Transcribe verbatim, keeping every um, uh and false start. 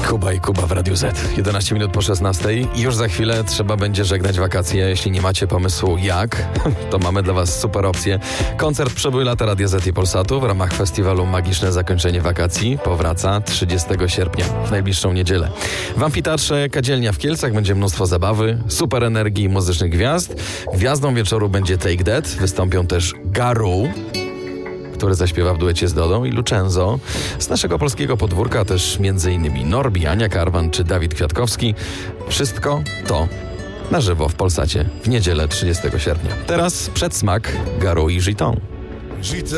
Kuba i Kuba w Radiu Z. jedenaście minut po szesnastej i już za chwilę trzeba będzie żegnać wakacje. Jeśli nie macie pomysłu jak, to mamy dla was super opcję. Koncert Przebój lata Radia Z i Polsatu w ramach festiwalu Magiczne Zakończenie Wakacji powraca trzydziestego sierpnia, w najbliższą niedzielę. W amfiteatrze Kadzielnia w Kielcach będzie mnóstwo zabawy, super energii i muzycznych gwiazd. Gwiazdą wieczoru będzie Take That. Wystąpią też Garu, który zaśpiewa w duecie z Dodą, i Lucenzo. Z naszego polskiego podwórka też m.in. Norbi, Ania Karwan czy Dawid Kwiatkowski. Wszystko to na żywo w Polsacie w niedzielę trzydziestego sierpnia. Teraz przedsmak Garu i Giton.